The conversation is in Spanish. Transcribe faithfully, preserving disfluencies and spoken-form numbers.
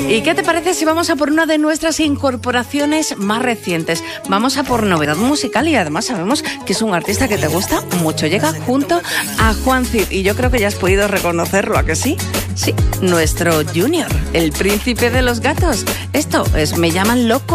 ¿Y qué te parece si vamos a por una de nuestras incorporaciones más recientes? Vamos a por novedad musical y además sabemos que es un artista que te gusta mucho. Llega junto a Juan Cid y yo creo que ya has podido reconocerlo, ¿a que sí? Sí, nuestro Junior, el príncipe de los gatos. Esto es Me llaman loco.